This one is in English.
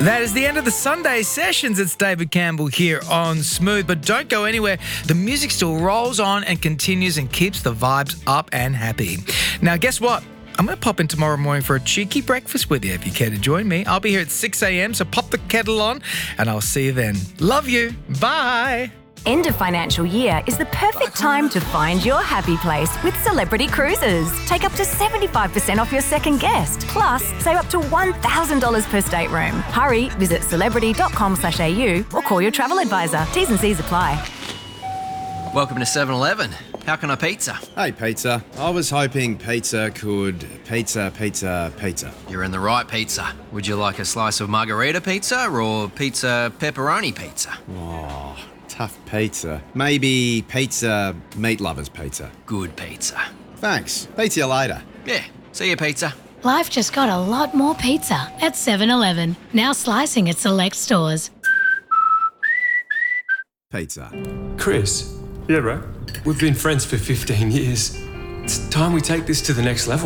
That is the end of the Sunday sessions. It's David Campbell here on Smooth. But don't go anywhere. The music still rolls on and continues and keeps the vibes up and happy. Now, guess what? I'm going to pop in tomorrow morning for a cheeky breakfast with you if you care to join me. I'll be here at 6 a.m, so pop the kettle on and I'll see you then. Love you. Bye. End of financial year is the perfect time to find your happy place with Celebrity Cruises. Take up to 75% off your second guest. Plus, save up to $1,000 per stateroom. Hurry, visit celebrity.com/au or call your travel advisor. T's and C's apply. Welcome to 7-Eleven. How can I pizza? Hey, pizza. I was hoping pizza could pizza. You're in the right pizza. Would you like a slice of margarita pizza or pizza pepperoni pizza? Oh, tough pizza. Maybe pizza meat lovers pizza. Good pizza. Thanks. Pizza you later. Yeah, see you pizza. Life just got a lot more pizza at 7-Eleven. Now slicing at select stores. Pizza. Chris. Yeah, bro. We've been friends for 15 years. It's time we take this to the next level.